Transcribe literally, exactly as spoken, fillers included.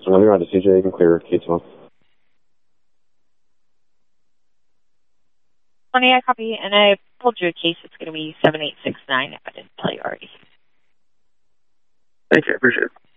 Whenever you're on to C J, you can clear K twelve. twenty, I copy, and I pulled you a case. It's going to be seven eight six nine if I didn't tell you already. Thank you. I appreciate it.